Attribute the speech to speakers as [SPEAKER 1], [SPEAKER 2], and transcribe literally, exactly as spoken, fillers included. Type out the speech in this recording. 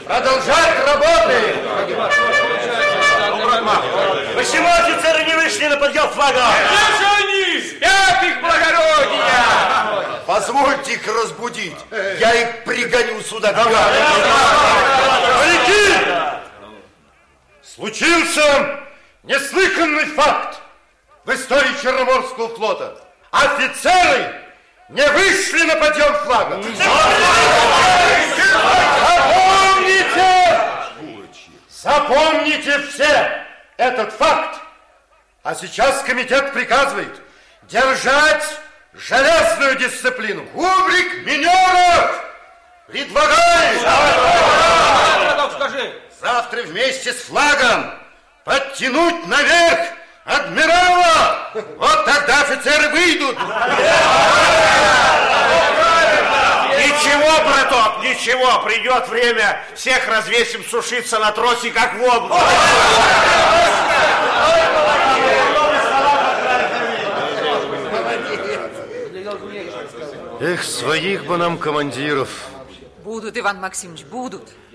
[SPEAKER 1] Продолжать работы!
[SPEAKER 2] Почему офицеры не вышли на подъем флага?
[SPEAKER 3] Где же они? Спят их благородие!
[SPEAKER 1] Позвольте-ка разбудить. Я их пригоню сюда.
[SPEAKER 4] Моряки! Случился неслыханный факт в истории Черноморского флота. Офицеры не вышли на подъем флага. Запомните! Запомните все этот факт. А сейчас комитет приказывает держать железную дисциплину. Кубрик минеров предлагает завтра вместе с флагом подтянуть наверх адмирала. Вот тогда офицеры выйдут.
[SPEAKER 2] Ничего, браток, ничего. Придет время, всех развесим сушиться на тросе, как воблу.
[SPEAKER 4] Эх, своих бы нам командиров.
[SPEAKER 5] Будут, Иван Максимович, будут.